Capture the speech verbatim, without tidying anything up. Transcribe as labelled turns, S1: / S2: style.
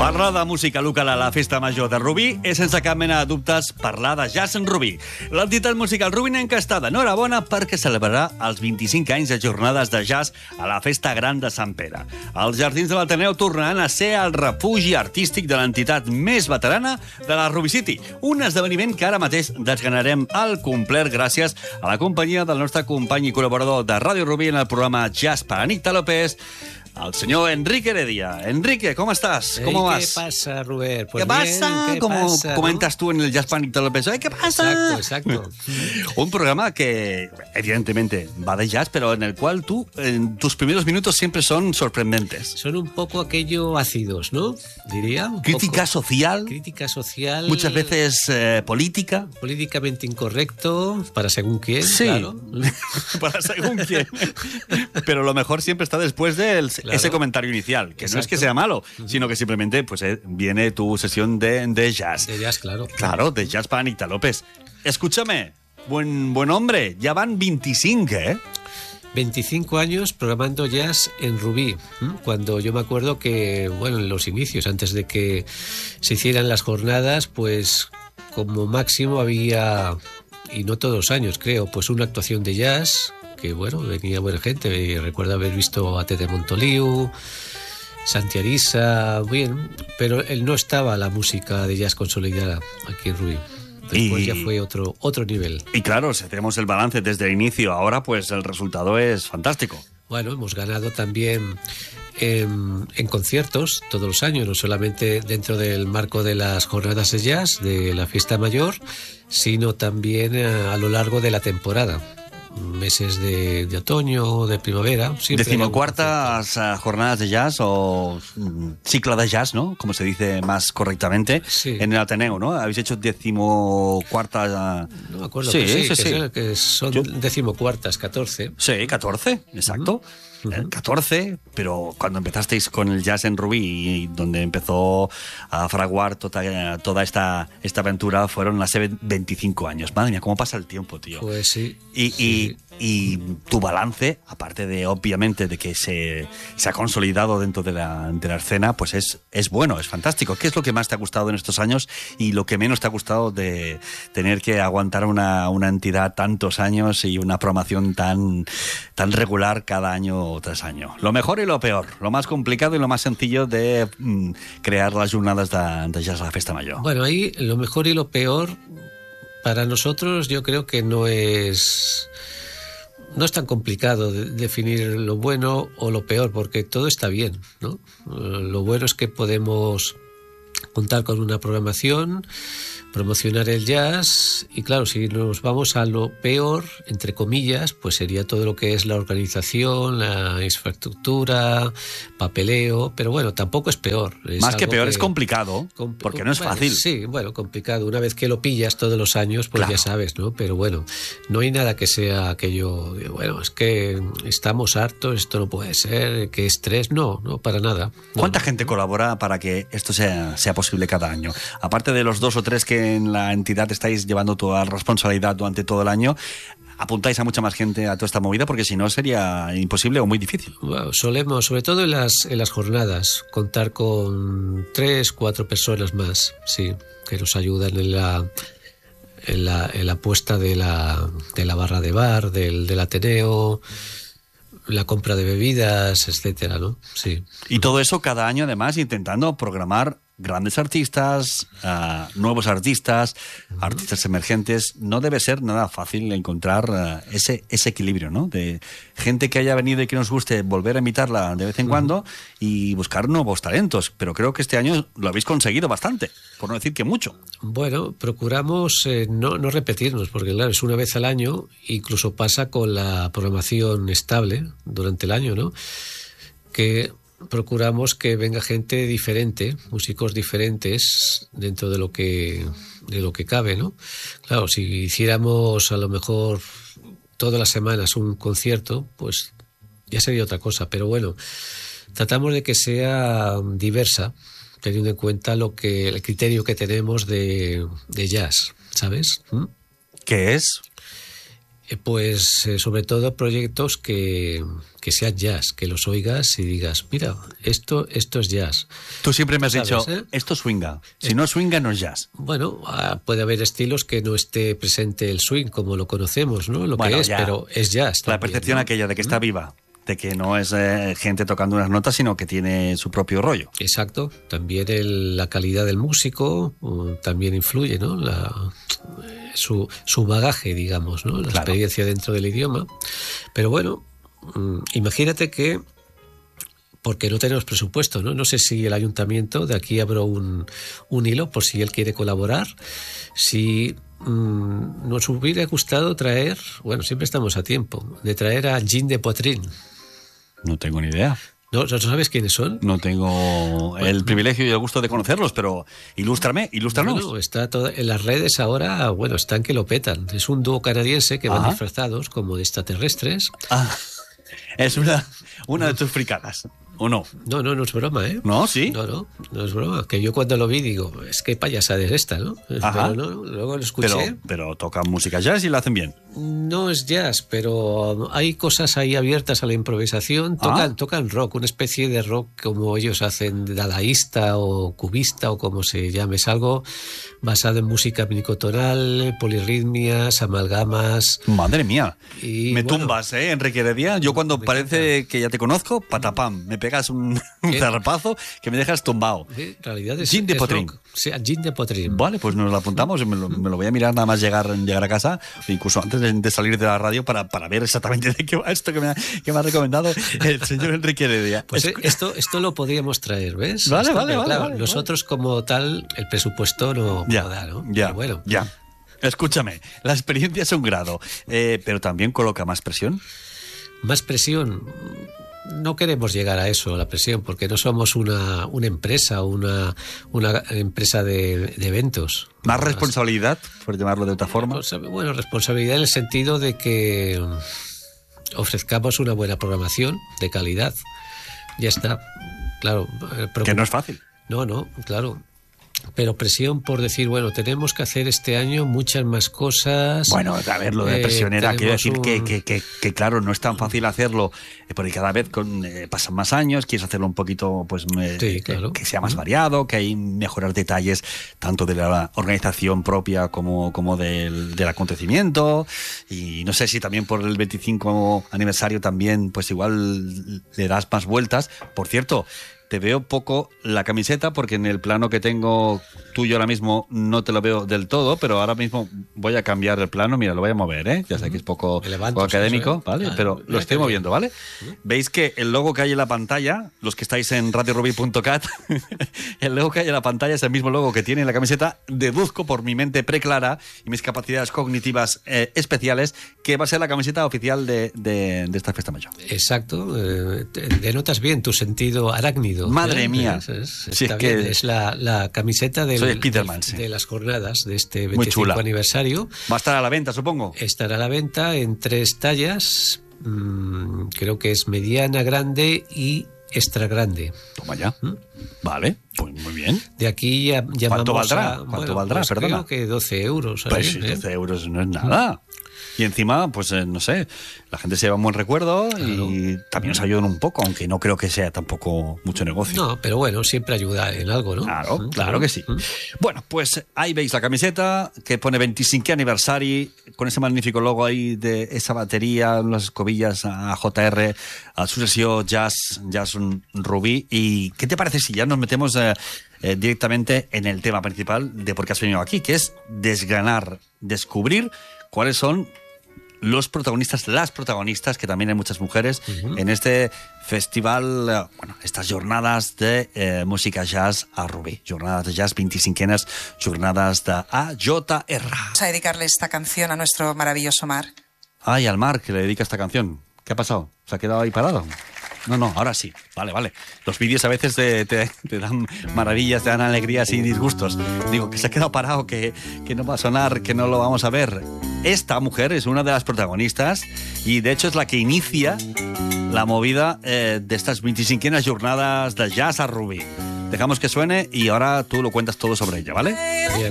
S1: Parlar de música local a la Festa Major de Rubí és, sense cap mena de dubtes, parlar de jazz en Rubí. L'entitat musical rubinenca està d'enhorabona perquè celebrarà els vint-i-cinc anys de jornades de jazz a la Festa Gran de Sant Pere. Els Jardins de l'Ateneu tornaran a ser el refugi artístic de l'entitat més veterana de la Ruby City, un esdeveniment que ara mateix desgranarem al complet gràcies a la companyia del nostre company i col·laborador de Ràdio Rubí en el programa Jazz para Anita López, al señor Enrique Heredia. Enrique, ¿cómo estás?
S2: Hey,
S1: ¿Cómo vas?
S2: ¿Qué pasa, Robert? Pues
S1: ¿Qué pasa?
S2: Bien, ¿qué
S1: Como
S2: pasa,
S1: comentas
S2: ¿no?
S1: tú en el Jazz Panic de López. ¿Qué pasa?
S2: Exacto, exacto.
S1: Un programa que, evidentemente, va de jazz, pero en el cual tú, en tus primeros minutos siempre son sorprendentes.
S2: Son un poco aquello ácidos, ¿no? Diría. Un
S1: Crítica
S2: poco.
S1: social.
S2: Crítica social.
S1: Muchas veces eh, política.
S2: Políticamente incorrecto, para según quién,
S1: Sí,
S2: claro.
S1: para según quién. Pero lo mejor siempre está después de el,
S2: Claro.
S1: ese comentario inicial, que
S2: Exacto.
S1: no es que sea malo, sino que simplemente pues eh, viene tu sesión de, de jazz.
S2: De jazz, claro.
S1: Claro, de jazz para Anita López. Escúchame, buen, buen hombre, ya van veinticinco, ¿eh?
S2: veinticinco años programando jazz en Rubí, ¿m? Cuando yo me acuerdo que, bueno, en los inicios, antes de que se hicieran las jornadas, pues como máximo había, y no todos los años creo, pues una actuación de jazz, que bueno, venía buena gente. Recuerdo haber visto a Tete Montoliu, Santi Arisa, bien, pero él no estaba la música de jazz consolidada aquí en Rubí. Después
S1: Y-
S2: ya fue otro, otro nivel.
S1: Y claro, si hacemos el balance desde el inicio, ahora pues el resultado es fantástico.
S2: Bueno, hemos ganado también en, en conciertos todos los años, no solamente dentro del marco de las jornadas de jazz, de la fiesta mayor, sino también a, a lo largo de la temporada. Meses de, de otoño, de primavera. siempre hay algún
S1: Decimocuartas eh, jornadas de jazz o mm, ciclo de jazz, ¿no? Como se dice más correctamente,
S2: Sí.
S1: en el Ateneo, ¿no? Habéis hecho decimocuartas...
S2: concierto. No me acuerdo,
S1: Sí,
S2: que sí,
S1: sí,
S2: que,
S1: sí.
S2: sea- que son
S1: Yo-
S2: decimocuartas, catorce.
S1: Sí, catorce, exacto. Eh, catorce, pero cuando empezasteis con el jazz en Rubí y donde empezó a fraguar toda, toda esta, esta aventura fueron hace veinticinco años. Madre mía, cómo pasa el tiempo, tío.
S2: Pues sí.
S1: Y,
S2: sí.
S1: y, y tu balance, aparte de, obviamente, de que se, se ha consolidado dentro de la, de la escena, pues es, es bueno, es fantástico. ¿Qué es lo que más te ha gustado en estos años y lo que menos te ha gustado de tener que aguantar una, una entidad tantos años y una programación tan, tan regular cada año tras año? Lo mejor y lo peor, lo más complicado y lo más sencillo de mm, crear las jornadas de, de jazz a la Festa Mayor.
S2: Bueno, ahí lo mejor y lo peor para nosotros yo creo que no es no es tan complicado de- definir lo bueno o lo peor, porque todo está bien, ¿no? Eh, Lo bueno es que podemos contar con una programación, promocionar el jazz, y claro, si nos vamos a lo peor, entre comillas, pues sería todo lo que es la organización, la infraestructura, papeleo, pero bueno, tampoco es peor. Es
S1: Más que
S2: algo
S1: peor, es complicado,
S2: Compl-
S1: porque no es
S2: bueno,
S1: fácil.
S2: Sí, bueno, complicado. Una vez que lo pillas todos los años, pues
S1: Claro.
S2: ya sabes, ¿no? Pero bueno, no hay nada que sea aquello, de, bueno, es que estamos hartos, esto no puede ser, que estrés, no, no, para nada. No,
S1: ¿Cuánta
S2: no.
S1: gente colabora para que esto sea, sea posible cada año? Aparte de los dos o tres que en la entidad estáis llevando toda la responsabilidad durante todo el año, ¿apuntáis a mucha más gente a toda esta movida? Porque si no sería imposible o muy difícil.
S2: Bueno, solemos, sobre todo en las, en las jornadas, contar con tres, cuatro personas más, sí, que nos ayudan en la, en la, en la puesta de la, de la barra de bar, del, del Ateneo, la compra de bebidas, etcétera, ¿no? Sí.
S1: Y todo eso cada año, además, intentando programar grandes artistas, uh, nuevos artistas, artistas emergentes. No debe ser nada fácil encontrar uh, ese, ese equilibrio, ¿no? De gente que haya venido y que nos guste volver a invitarla de vez en cuando y buscar nuevos talentos. Pero creo que este año lo habéis conseguido bastante, por no decir que mucho.
S2: Bueno, procuramos eh, no, no repetirnos, porque claro, es una vez al año, incluso pasa con la programación estable durante el año, ¿no? Que procuramos que venga gente diferente, músicos diferentes dentro de lo que de lo que cabe, ¿no? Claro, si hiciéramos a lo mejor todas las semanas un concierto, pues ya sería otra cosa, pero bueno, tratamos de que sea diversa, teniendo en cuenta lo que el criterio que tenemos de, de jazz, ¿sabes? ¿Mm?
S1: ¿Qué es?
S2: Eh, Pues eh, sobre todo proyectos que, que sean jazz, que los oigas y digas, mira, esto, esto es jazz.
S1: Tú siempre me has
S2: ¿Sabes,
S1: dicho,
S2: eh?
S1: esto swinga. Si no swinga, no es jazz.
S2: Bueno, ah, puede haber estilos que no esté presente el swing como lo conocemos, ¿no? Lo
S1: Bueno,
S2: que es,
S1: ya.
S2: pero es jazz
S1: La
S2: también,
S1: percepción
S2: ¿no?
S1: aquella de que está viva, de que no es eh, gente tocando unas notas, sino que tiene su propio rollo.
S2: Exacto. También el- la calidad del músico uh, también influye, ¿no? La, su, su bagaje, digamos, ¿no? La
S1: Claro.
S2: experiencia dentro del idioma. Pero bueno, mm, imagínate que porque no tenemos presupuesto, ¿no? No sé si el ayuntamiento, de aquí abro un, un hilo por si él quiere colaborar. Si mm, nos hubiera gustado traer, bueno, siempre estamos a tiempo, de traer a Jean de Poitrine.
S1: No tengo ni idea.
S2: ¿No, ¿No sabes quiénes son?
S1: No tengo el privilegio y el gusto de conocerlos, pero ilústrame, ilústranos.
S2: Bueno, está todo, en las redes ahora, bueno, están que lo petan. Es un dúo canadiense que van
S1: Ajá.
S2: disfrazados como de extraterrestres.
S1: Ah, es una, una de tus fricadas, ¿o no?
S2: No, no, no es broma, ¿eh?
S1: ¿No? ¿Sí?
S2: No, no, no es broma. Que yo cuando lo vi digo, es que payasada es esta, ¿no?
S1: Ajá.
S2: Pero no, luego lo escuché.
S1: Pero, pero tocan música jazz y la hacen bien.
S2: No es jazz, pero hay cosas ahí abiertas a la improvisación. Tocan,
S1: Ah.
S2: tocan rock, una especie de rock como ellos hacen, dadaísta o cubista o como se llame. Es algo basado en música minicotonal, polirritmias, amalgamas.
S1: Madre mía.
S2: Y,
S1: me
S2: bueno,
S1: tumbas, ¿eh, Enrique Heredia? Yo cuando
S2: me
S1: parece que ya te conozco, patapam, me pegas un, un
S2: ¿Qué?
S1: zarpazo que me dejas tumbado.
S2: En realidad es,
S1: Jean de
S2: es
S1: Poitrine.
S2: rock. Sí, Jean de Poitrine.
S1: Vale, pues nos lo apuntamos, me lo, me lo voy a mirar nada más llegar, llegar a casa, incluso antes de, de salir de la radio para, para ver exactamente de qué va esto que me ha, que me ha recomendado el señor Enrique Heredia.
S2: Pues eh,
S1: Escu-
S2: esto, esto lo podríamos traer, ¿ves?
S1: Vale,
S2: Esto,
S1: vale,
S2: pero
S1: vale,
S2: claro,
S1: vale,
S2: nosotros como tal, el presupuesto no,
S1: ya,
S2: no da, ¿no?
S1: ya,
S2: Pero bueno,
S1: ya. Escúchame, la experiencia es un grado, eh, pero también coloca más presión.
S2: más presión. No queremos llegar a eso, la presión, porque no somos una, una empresa, una, una empresa de, de eventos.
S1: Más responsabilidad, por llamarlo de otra forma.
S2: Bueno, responsabilidad en el sentido de que mm, ofrezcamos una buena programación de calidad. Ya está. Claro. eh,
S1: Que
S2: preocup-
S1: no es fácil.
S2: No, no, claro. Pero presión por decir, bueno, tenemos que hacer este año muchas más cosas.
S1: Bueno, a ver, lo de
S2: Eh,
S1: presión era, quiero
S2: tenemos
S1: decir que,
S2: un-
S1: que, que, que, claro, no es tan fácil hacerlo, eh, porque cada vez con, eh, pasan más años, quieres hacerlo un poquito, pues, me-
S2: Sí, claro.
S1: que sea más variado, que hay mejorar detalles tanto de la organización propia como, como del, del acontecimiento, y no sé si también por el veinticinco aniversario también, pues igual le das más vueltas. Por cierto, te veo poco la camiseta porque en el plano que tengo tuyo ahora mismo no te lo veo del todo, pero ahora mismo voy a cambiar el plano. Mira, lo voy a mover, ¿eh? Ya sé que es poco,
S2: Me levanto,
S1: poco académico,
S2: eso, ¿eh?
S1: ¿vale?
S2: Ah,
S1: Pero
S2: mira
S1: lo estoy
S2: qué
S1: moviendo, ¿vale? Veis que el logo que hay en la pantalla, los que estáis en radio ruby punto cat, el logo que hay en la pantalla es el mismo logo que tiene en la camiseta. Deduzco por mi mente preclara y mis capacidades cognitivas eh, especiales que va a ser la camiseta oficial de, de, de esta fiesta mayor.
S2: Exacto. eh, te- denotas bien tu sentido arácnido.
S1: Madre
S2: ¿eh?
S1: mía.
S2: Es, es-
S1: Si
S2: está
S1: es que-
S2: bien. Es la, la camiseta del,
S1: Soy Spiderman,
S2: del-
S1: sí.
S2: de las jornadas de este
S1: Muy
S2: veinticinco
S1: chula.
S2: aniversario.
S1: Va a estar a la venta, supongo.
S2: Estará a la venta en tres tallas. mm, creo que es mediana, grande y extra grande.
S1: Toma ya. Vale, pues muy bien.
S2: De aquí ya llamamos
S1: ¿Cuánto valdrá?
S2: a-
S1: ¿Cuánto
S2: bueno,
S1: valdrá?
S2: pues
S1: Perdona.
S2: creo que doce euros.
S1: Pues
S2: ¿sabes?
S1: sí,
S2: ¿Eh?
S1: doce euros no es nada. Y encima, pues eh, no sé, la gente se lleva un buen recuerdo y también nos ayudan un poco, aunque no creo que sea tampoco mucho negocio.
S2: No, pero bueno, siempre ayuda en algo, ¿no?
S1: Claro,
S2: Mm,
S1: claro que sí.
S2: Mm.
S1: Bueno, pues ahí veis la camiseta que pone veinticinco aniversario, con ese magnífico logo ahí de esa batería, unas escobillas a J R, a su sesión Jazz, Jazz Rubí. ¿Y qué te parece si ya nos metemos eh, eh, directamente en el tema principal de por qué has venido aquí, que es desgranar, descubrir cuáles son los protagonistas, las protagonistas, que también hay muchas mujeres, uh-huh. en este festival, eh, bueno, estas jornadas de eh, música jazz a Rubí, jornadas de jazz veinticinquenas, jornadas de A J R.
S3: Vamos a dedicarle esta canción a nuestro maravilloso Mar.
S1: Ay, al Mar, que le dedica esta canción. ¿Qué ha pasado? ¿Se ha quedado ahí parado? No, no, ahora sí. Vale, vale. Los vídeos a veces te, te, te dan maravillas, te dan alegrías y disgustos. Digo, que se ha quedado parado, que, que no va a sonar, que no lo vamos a ver. Esta mujer es una de las protagonistas y de hecho es la que inicia la movida eh, de estas veinticinquenas jornadas de jazz a Rubí. Dejamos que suene y ahora tú lo cuentas todo sobre ella, ¿vale?
S2: Bien.